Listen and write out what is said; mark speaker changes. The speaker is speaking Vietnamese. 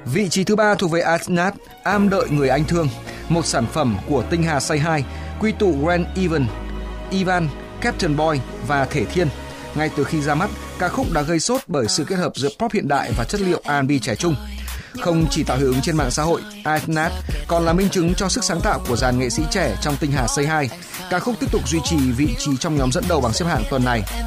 Speaker 1: Vị trí thứ 3 thuộc về Adnat, Am đợi người anh thương, một sản phẩm của Tinh Hà Say Hi, quy tụ Grant Ivan, Captain Boy và Thể Thiên. Ngay từ khi ra mắt, ca khúc đã gây sốt bởi sự kết hợp giữa pop hiện đại và chất liệu R&B trẻ trung. Không chỉ tạo hiệu ứng trên mạng xã hội, Adnat còn là minh chứng cho sức sáng tạo của dàn nghệ sĩ trẻ trong Tinh Hà Say Hi. Ca khúc tiếp tục duy trì vị trí trong nhóm dẫn đầu bảng xếp hạng tuần này.